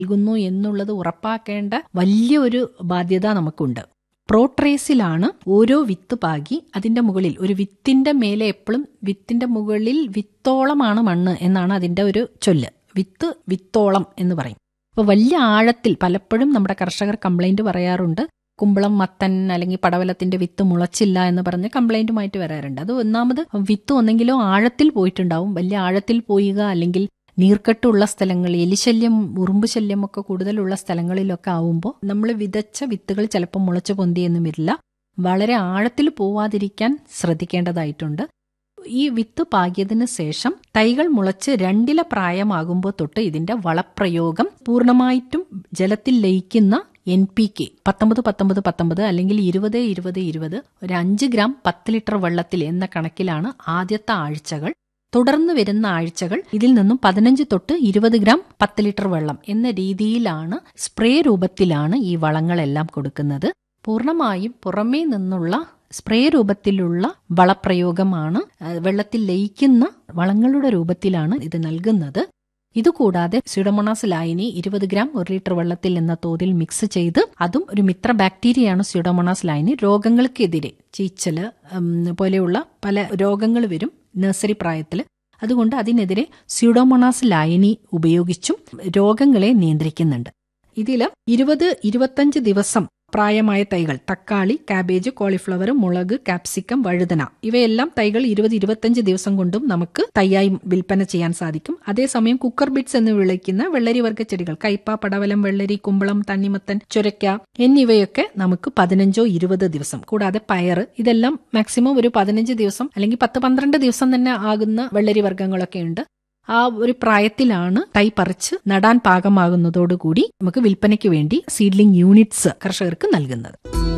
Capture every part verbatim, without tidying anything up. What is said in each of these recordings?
നൽകുന്നു എന്നുള്ളത് ഉറപ്പാക്കേണ്ട വലിയൊരു ബാധ്യത നമുക്കുണ്ട്. പ്രോട്രേസിലാണ് ഓരോ വിത്ത് പാകി അതിന്റെ മുകളിൽ ഒരു വിത്തിന്റെ മേലെ എപ്പോഴും വിത്തിന്റെ മുകളിൽ വിത്തോളമാണ് മണ്ണ് എന്നാണ് അതിന്റെ ഒരു ചൊല്ല്. വിത്ത് വിത്തോളം എന്ന് പറയും. അപ്പോൾ വലിയ ആഴത്തിൽ പലപ്പോഴും നമ്മുടെ കർഷകർ കംപ്ലൈന്റ് പറയാറുണ്ട്, കുമ്പളം, മത്തൻ അല്ലെങ്കിൽ പടവലത്തിന്റെ വിത്ത് മുളച്ചില്ല എന്ന് പറഞ്ഞ് കംപ്ലൈന്റുമായിട്ട് വരാറുണ്ട്. അത് ഒന്നാമത് വിത്ത് ഒന്നെങ്കിലോ ആഴത്തിൽ പോയിട്ടുണ്ടാവും. വലിയ ആഴത്തിൽ പോവുക അല്ലെങ്കിൽ നീർക്കെട്ടുള്ള സ്ഥലങ്ങൾ, എലിശല്യം, ഉറുമ്പ് ശല്യം ഒക്കെ കൂടുതലുള്ള സ്ഥലങ്ങളിലൊക്കെ ആവുമ്പോൾ നമ്മൾ വിതച്ച വിത്തുകൾ ചിലപ്പോൾ മുളച്ചു പൊന്തിയെന്നും വരില്ല. വളരെ ആഴത്തിൽ പോവാതിരിക്കാൻ ശ്രദ്ധിക്കേണ്ടതായിട്ടുണ്ട്. ഈ വിത്ത് പാകിയതിനു ശേഷം തൈകൾ മുളച്ച് രണ്ടില പ്രായമാകുമ്പോൾ തൊട്ട് ഇതിന്റെ വളപ്രയോഗം പൂർണ്ണമായിട്ടും ജലത്തിൽ ലയിക്കുന്ന എൻ പി കെ പത്തൊമ്പത് പത്തൊമ്പത് പത്തൊമ്പത് അല്ലെങ്കിൽ ഇരുപത് ഇരുപത് ഇരുപത് ഒരു അഞ്ച് ഗ്രാം പത്ത് ലിറ്റർ വെള്ളത്തിൽ എന്ന കണക്കിലാണ് ആദ്യത്തെ ആഴ്ചകൾ. തുടർന്ന് വരുന്ന ആഴ്ചകൾ ഇതിൽ നിന്നും പതിനഞ്ച് തൊട്ട് ഇരുപത് ഗ്രാം പത്ത് ലിറ്റർ വെള്ളം എന്ന രീതിയിലാണ് സ്പ്രേ രൂപത്തിലാണ് ഈ വളങ്ങളെല്ലാം കൊടുക്കുന്നത്. പൂർണ്ണമായും പുറമേ നിന്നുള്ള സ്പ്രേ രൂപത്തിലുള്ള വളപ്രയോഗമാണ്, വെള്ളത്തിൽ ലയിക്കുന്ന വളങ്ങളുടെ രൂപത്തിലാണ് ഇത് നൽകുന്നത്. ഇതുകൂടാതെ സ്യൂഡോമോണാസ് ലായനി ഇരുപത് ഗ്രാം ഒരു ലിറ്റർ വെള്ളത്തിൽ എന്ന തോതിൽ മിക്സ് ചെയ്ത്, അതും ഒരു മിത്ര ബാക്ടീരിയയാണ് സ്യൂഡോമോണാസ് ലായനി. രോഗങ്ങൾക്കെതിരെ ചീച്ചല് പോലെയുള്ള പല രോഗങ്ങൾ വരും നഴ്സറി പ്രായത്തിൽ. അതുകൊണ്ട് അതിനെതിരെ സ്യൂഡോമോണാസ് ലായനി ഉപയോഗിച്ചും രോഗങ്ങളെ നിയന്ത്രിക്കുന്നുണ്ട്. ഇതിൽ ഇരുപത് ഇരുപത്തഞ്ച് ദിവസം പ്രായമായ തൈകൾ, തക്കാളി, കാബേജ്, കോളിഫ്ലവർ, മുളക്, കാപ്സിക്കം, വഴുതന ഇവയെല്ലാം തൈകൾ ഇരുപത് ഇരുപത്തഞ്ച് ദിവസം കൊണ്ടും നമുക്ക് തൈയായി വിൽപ്പന ചെയ്യാൻ സാധിക്കും. അതേസമയം കുക്കർ ബീറ്റ്സ് എന്ന് വിളിക്കുന്ന വെള്ളരി വർഗ്ഗ ചെടികൾ, കയ്പ, പടവലം, വെള്ളരി, കുമ്പളം, തണ്ണിമത്തൻ, ചുരക്ക എന്നിവയൊക്കെ നമുക്ക് പതിനഞ്ചോ ഇരുപത് ദിവസം, കൂടാതെ പയറ്, ഇതെല്ലാം മാക്സിമം ഒരു പതിനഞ്ച് ദിവസം അല്ലെങ്കിൽ പത്ത് പന്ത്രണ്ട് ദിവസം തന്നെ ആകുന്ന വെള്ളരി വർഗ്ഗങ്ങളൊക്കെ ഉണ്ട്. ആ ഒരു പ്രായത്തിലാണ് തൈ പറിച്ച് നടാൻ പാകമാകുന്നതോടുകൂടി നമുക്ക് വിൽപ്പനയ്ക്ക് വേണ്ടി സീഡ്ലിംഗ് യൂണിറ്റ്സ് കർഷകർക്ക് നൽകുന്നത്.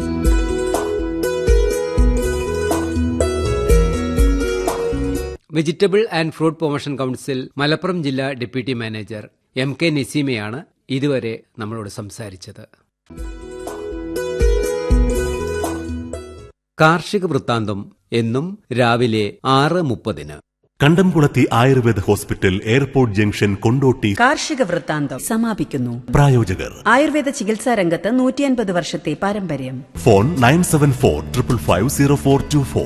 Vegetable and fruit promotion council Malappuram ജില്ലാ ഡെപ്യൂട്ടി മാനേജർ എം കെ നസീമയാണ് ഇതുവരെ നമ്മളോട് സംസാരിച്ചത്. കാർഷിക വൃത്താന്തം എന്നും രാവിലെ ആറ് മുപ്പതിന് കണ്ടംകുളത്തി Ayurveda hospital, airport junction, Kondotty. കാർഷിക വൃത്താന്തം സമാപിക്കുന്നു. പ്രായോജകർ ആയുർവേദ ചികിത്സാ രംഗത്ത് നൂറ്റിയൻപത് വർഷത്തെ പാരമ്പര്യം. Phone nine seven four triple five zero four to four.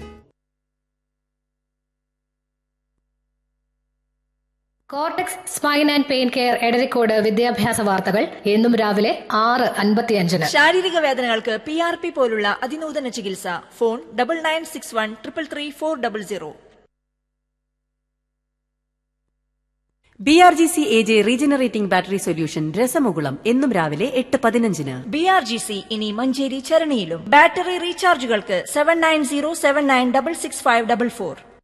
Cortex spine and pain care Edarikode വിദ്യാഭ്യാസ വാർത്തകൾ എന്നും രാവിലെ ആറ് അൻപത്തിയഞ്ചിന്. ശാരീരിക വേദനകൾക്ക് പി ആർ പി പോലുള്ള അതിനൂതന ചികിത്സ. Phone double nine six one triple three four double zero. B R G C A J regenerating battery solution രസമുകുളം എന്നും രാവിലെ എട്ട് പതിനഞ്ചിന്. ബി ആർ ജി സി ഇനി Manjeri, ചരണിയിലും. Battery റീചാർജുകൾക്ക് seven nine zero seven nine double six five double four.